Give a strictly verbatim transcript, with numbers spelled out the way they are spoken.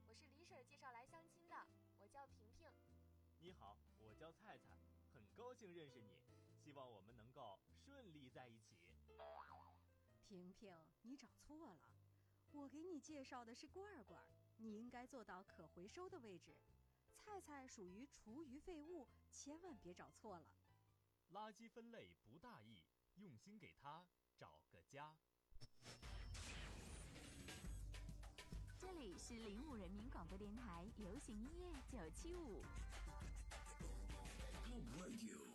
我是李婶介绍来相亲的，我叫萍萍。 你好，我叫菜菜，很高兴认识你，希望我们能够顺利在一起。 萍萍，你找错了，我给你介绍的是罐罐，你应该坐到可回收的位置。菜菜属于厨余废物，千万别找错了。 垃圾分类不大意，用心给它找个家。 这里是零五人民广播电台流行音乐九七五。 Top Radio